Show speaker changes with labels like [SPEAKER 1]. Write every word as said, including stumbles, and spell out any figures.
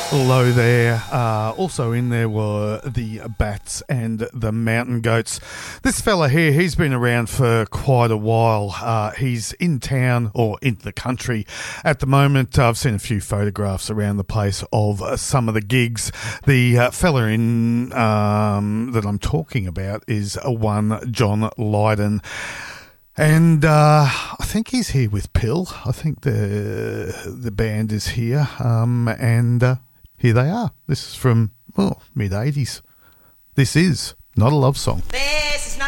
[SPEAKER 1] Hello there. Uh, also in there were the Bats and the Mountain Goats. This fella here, he's been around for quite a while. Uh, he's in town or in the country at the moment. I've seen a few photographs around the place of uh, some of the gigs. The uh, fella in um, that I'm talking about is uh, one John Lydon. And uh, I think he's here with Pill. I think the the band is here. Um, and uh, here they are. This is from, well, mid-eighties. This is Not a Love Song.
[SPEAKER 2] This is not